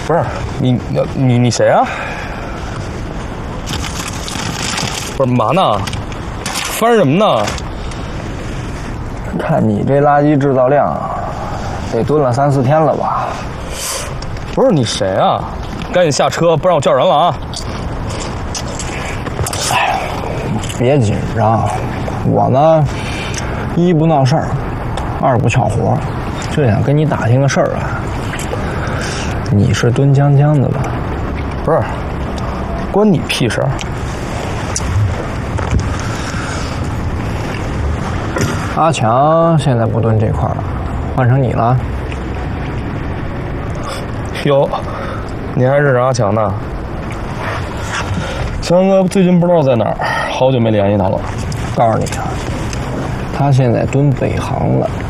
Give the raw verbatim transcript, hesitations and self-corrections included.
不是你你你谁啊？不是嘛呢？翻什么呢？ 看你这垃圾制造量，得蹲了三四天了吧？ 不是你谁啊？赶紧下车，不然我叫人了啊！ 哎，别紧张，我呢，一不闹事儿，二不抢活，就想跟你打听个事儿啊。你是蹲江江的吧？ 不是，关你屁事儿。 阿强现在不蹲这块儿了，换成你了。 哟，你还认识阿强呢？强哥最近不知道在哪儿，好久没联系他了。 告诉你啊，他现在蹲北航了。